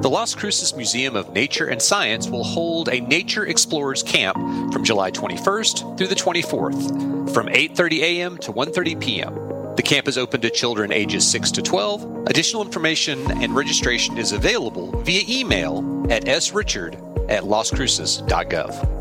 The Las Cruces Museum of Nature and Science will hold a Nature Explorers Camp from July 21st through the 24th from 8:30 a.m. to 1:30 p.m. The camp is open to children ages 6 to 12. Additional information and registration is available via email at srichard@lascruces.gov.